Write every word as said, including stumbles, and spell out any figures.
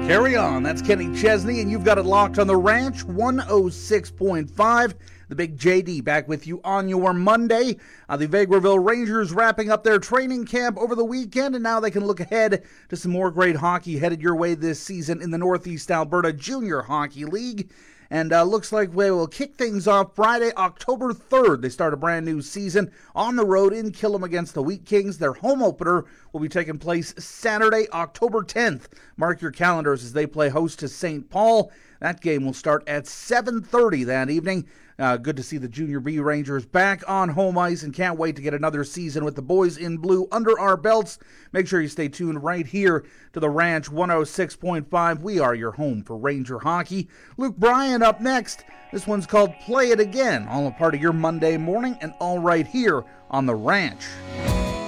Carry on. That's Kenny Chesney, and you've got it locked on the Ranch, one oh six point five. The Big J D back with you on your Monday. Uh, the Vegreville Rangers wrapping up their training camp over the weekend, and now they can look ahead to some more great hockey headed your way this season in the Northeast Alberta Junior Hockey League. And uh, looks like we will kick things off Friday, October third. They start a brand new season on the road in Killam against the Wheat Kings. Their home opener will be taking place Saturday, October tenth. Mark your calendars as they play host to Saint Paul. That game will start at seven thirty that evening. Uh, good to see the Junior B Rangers back on home ice, and can't wait to get another season with the boys in blue under our belts. Make sure you stay tuned right here to the Ranch one oh six point five. We are your home for Ranger hockey. Luke Bryan up next. This one's called Play It Again, all a part of your Monday morning and all right here on the Ranch.